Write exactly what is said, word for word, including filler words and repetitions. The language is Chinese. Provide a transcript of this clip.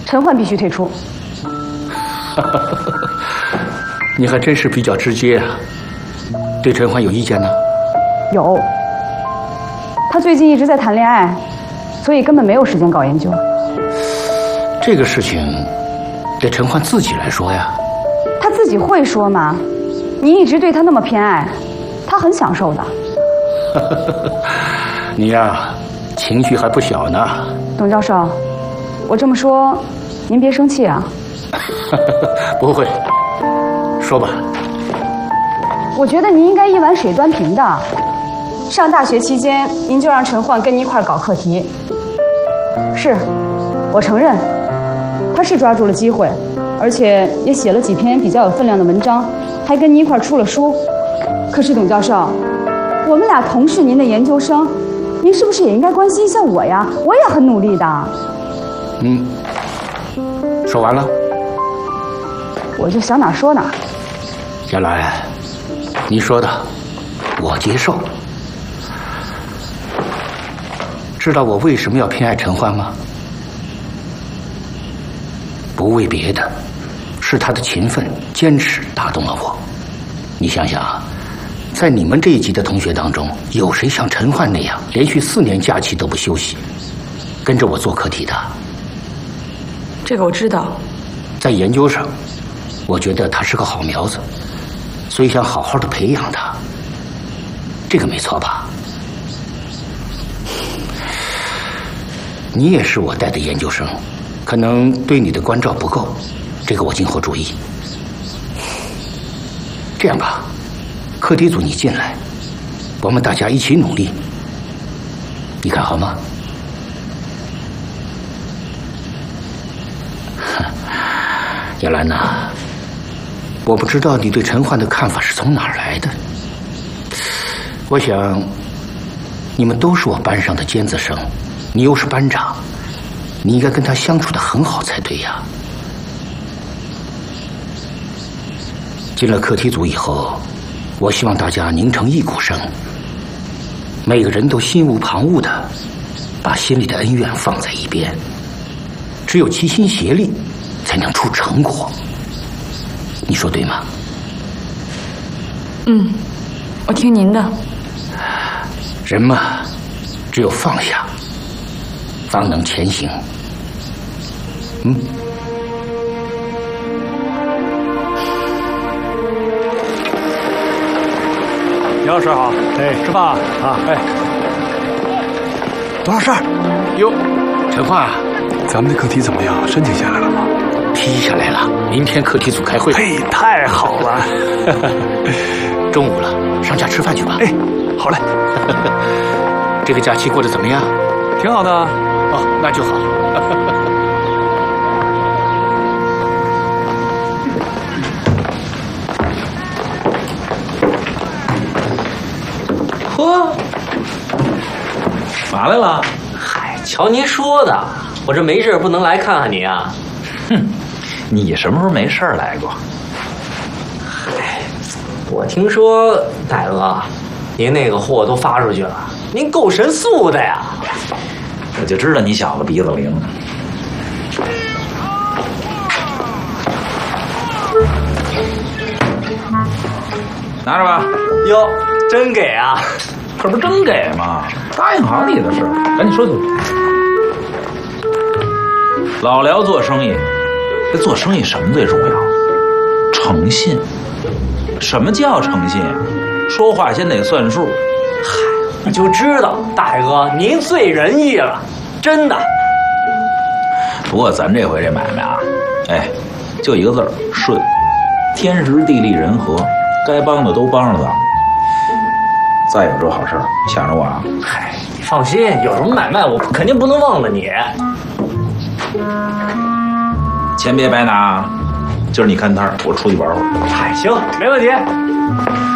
陈焕必须退出。 你还真是比较直接啊！对陈焕有意见呢？ 有。他最近一直在谈恋爱，所以根本没有时间搞研究。 这个事情得陈焕自己来说呀。 他自己会说吗？你一直对他那么偏爱，他很享受的。 你呀，情绪还不小呢。 董教授，我这么说，您别生气啊。 不会，说吧。 我觉得您应该一碗水端平的。上大学期间，您就让陈焕跟您一块搞课题。是，我承认，他是抓住了机会，而且也写了几篇比较有分量的文章，还跟您一块出了书。可是董教授，我们俩同是您的研究生，您是不是也应该关心一下我呀？我也很努力的。 嗯，说完了。 我就想哪说哪。 亚兰，你说的，我接受。知道我为什么要偏爱陈焕吗？不为别的，是他的勤奋坚持打动了我。你想想啊，在你们这一级的同学当中，有谁像陈焕那样连续四年假期都不休息，跟着我做课题的？ 这个我知道。 在研究上，我觉得他是个好苗子，所以想好好的培养他。这个没错吧？你也是我带的研究生，可能对你的关照不够，这个我今后注意。这样吧，课题组你进来，我们大家一起努力，你看好吗？亚兰呐，我不知道你对陈焕的看法是从哪儿来的。我想，你们都是我班上的尖子生，你又是班长，你应该跟他相处得很好才对呀。进了课题组以后，我希望大家拧成一股绳，每个人都心无旁骛的把心里的恩怨放在一边，只有齐心协力才能出成果。你说对吗？ 嗯，我听您的。 人嘛，只有放下，方能前行。嗯。 杨老师好，哎，吃饭啊？啊，哎， 董老师， 哟，陈焕， 咱们的课题怎么样？申请下来了吗？ 批下来了，明天课题组开会。 嘿，太好了！ 中午了，上家吃饭去吧。 哎，好嘞。 这个假期过得怎么样？ 挺好的。 哦，那就好。 呵，嘛来了？嗨，瞧您说的，我这没事不能来看看你啊。 哼，你什么时候没事来过？ 嗨，我听说大哥，您那个货都发出去了，您够神速的呀！ 我就知道你小子鼻子灵。拿着吧。 哟，真给啊！ 这不真给吗？答应好你的事，赶紧说清楚。老辽做生意，这做生意什么最重要？诚信。什么叫诚信？说话先得算数。 嗨，我就知道大哥您最仁义了，真的。 不过咱这回这买卖啊，哎，就一个字儿顺，天时地利人和，该帮的都帮着咱们。再有这好事儿，想着我啊。 嗨，你放心，有什么买卖我肯定不能忘了你。 钱别白拿，今儿你看摊儿，我出去玩会儿。 嗨，行，没问题。